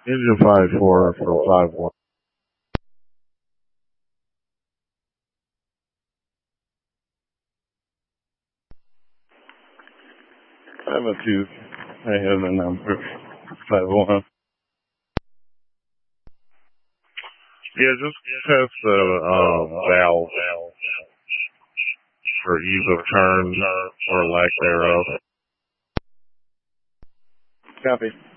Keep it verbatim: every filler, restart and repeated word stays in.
Engine five four for five one. Five oh two. I have the number. Five one. Yeah, just test the uh, valve for ease of turn or lack thereof. Copy.